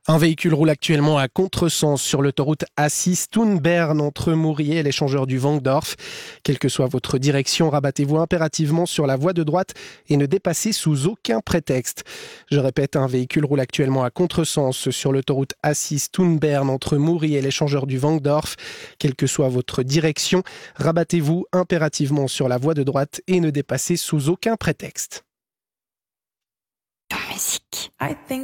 Un véhicule roule actuellement à contresens sur l'autoroute A6 Thun-Bern entre Mourier et l'échangeur du Vangdorf. Quelle que soit votre direction, rabattez-vous impérativement sur la voie de droite et ne dépassez sous aucun prétexte. Je répète, un véhicule roule actuellement à contresens sur l'autoroute A6 Thun-Bern entre Mourier et l'échangeur du Vangdorf. Quelle que soit votre direction, rabattez-vous impérativement sur la voie de droite et ne dépassez sous aucun prétexte. Musique.